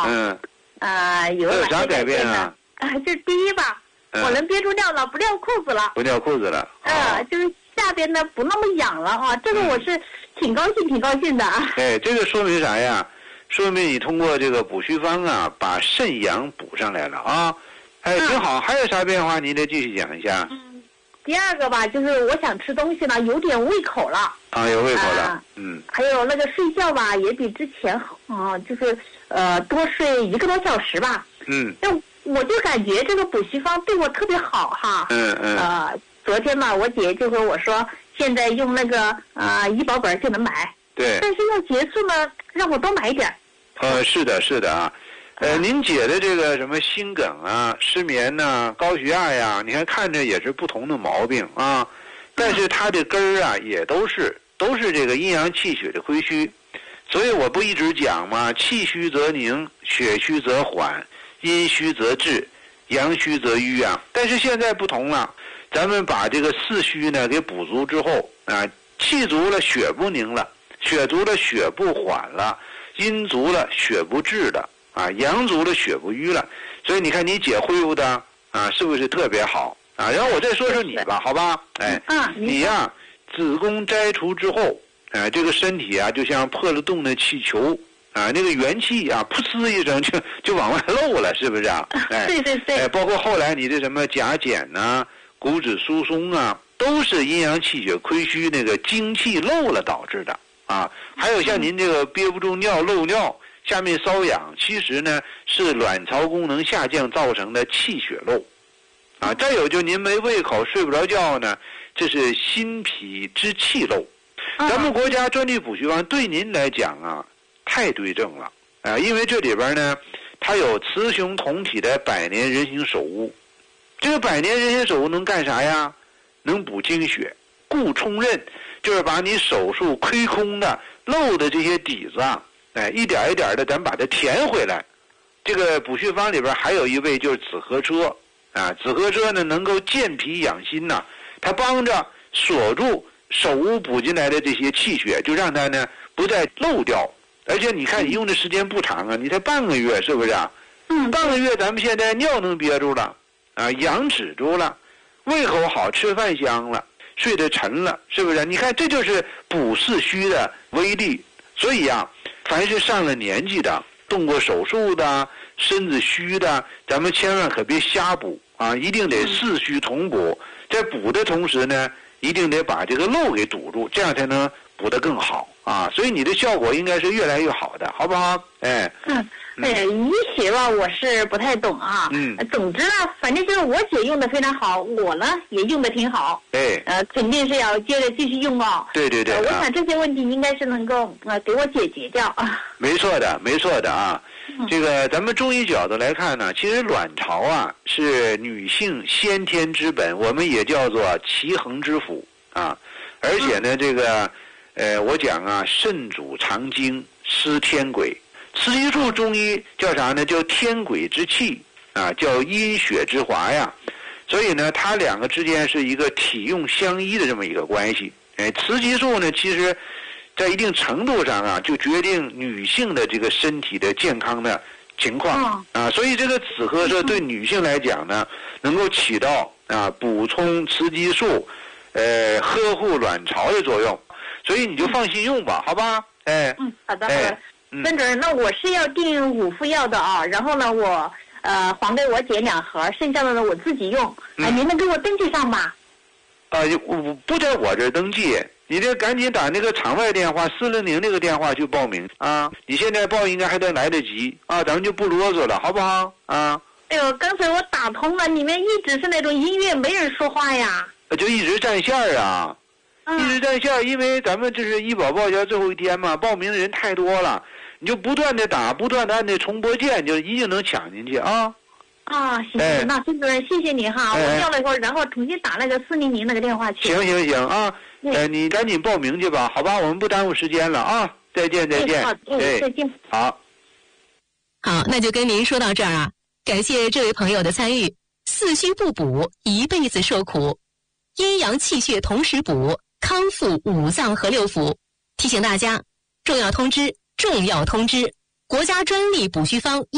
有啥改变啊？ 就是第一吧，我能憋住尿了，不尿裤子了。 不尿裤子了。 就是下边呢不那么痒了啊，这个我是挺高兴的啊。 这个说明啥呀？说明你通过这个补虚方啊，把肾阳补上来了啊。挺好。还有啥变化？你得继续讲一下。 第二个吧，就是我想吃东西了，有点胃口了。 有胃口了。 还有那个睡觉吧，也比之前好就是多睡1个多小时吧。我就感觉这个补虚方对我特别好哈。昨天嘛，我姐就和我说，现在用那个医保本就能买。 对。 但是要结束呢，让我多买一点。 是的啊。您姐的这个什么心梗啊、失眠呐、高血压呀，你看着也是不同的毛病啊，但是它的根儿啊也都是这个阴阳气血的亏虚，所以我不一直讲嘛，气虚则凝，血虚则缓，阴虚则滞，阳虚则瘀啊。但是现在不同了，咱们把这个四虚呢给补足之后啊，气足了血不凝了，血足了血不缓了，阴足了血不滞了。阳足了血不瘀了，所以你看你姐恢复的是不是特别好啊？然后我再说说你吧，好吧？你呀，子宫摘除之后，这个身体啊就像破了洞的气球那个元气啊，噗呲一声就往外漏了，是不是啊？ 对。 包括后来你的什么甲减呐、骨质疏松啊，都是阴阳气血亏虚，那个精气漏了导致的啊。还有像您这个憋不住尿漏尿。下面瘙痒，其实呢是卵巢功能下降造成的气血漏，再有就您没胃口睡不着觉呢，这是心脾之气漏。咱们国家专利补虚方对您来讲啊太对症了因为这里边呢它有雌雄同体的百年人形手乌，这个百年人形手乌能干啥呀？能补精血，固冲任，就是把你手术亏空的漏的这些底子一点一点的咱把它填回来。这个补虚方里边还有一味就是紫河车紫河车呢能够健脾养心它帮着锁住手污补进来的这些气血，就让它呢不再漏掉。而且你看你用的时间不长你才半个月，是不是半个月咱们现在尿能憋住了阳止住了，胃口好，吃饭香了，睡得沉了，是不是？你看这就是补四虚的威力。所以凡是上了年纪的、动过手术的、身子虚的，咱们千万可别瞎补一定得四虚同补。在补的同时呢，一定得把这个漏给堵住，这样才能补得更好所以你的效果应该是越来越好的，好不好？ 医学吧，我是不太懂总之呢，反正就是我姐用的非常好，我呢也用的挺好。肯定是要接着继续用对。 我想这些问题应该是能够给我解决掉没错的这个咱们中医角度来看呢，其实卵巢是女性先天之本，我们也叫做奇恒之府而且呢这个我讲肾主藏精，司天癸。雌激素中医叫啥呢？叫天癸之气叫阴血之华呀。所以呢，它两个之间是一个体用相依的这么一个关系。雌激素呢，其实在一定程度上就决定女性的这个身体的健康的情况所以这个紫河车对女性来讲呢，能够起到补充雌激素呵护卵巢的作用。所以你就放心用吧，好吧？ 好的。孙主任，那我是要订5副药的然后呢我还给我姐2盒，剩下的呢我自己用您能给我登记上吧？ 不在我这儿登记，你这赶紧打那个场外电话400那个电话去报名你现在报应该还得来得及咱们就不啰嗦了，好不好哎呦，刚才我打通了，里面一直是那种音乐，没人说话呀。 就一直占线一直占线，因为咱们这是医保报销最后一天嘛，报名的人太多了，你就不断的打，不断的按那重播键，就一定能抢进去行，那孙主任谢谢你哈，我尿了一会儿，然后重新打那个400那个电话去。 行你赶紧报名去吧，好吧，我们不耽误时间了再见。 好，再见。 好， 那就跟您说到这儿感谢这位朋友的参与。四虚不补，一辈子受苦；阴阳气血同时补，康复五脏和六腑。提醒大家，重要通知！国家专利补虚方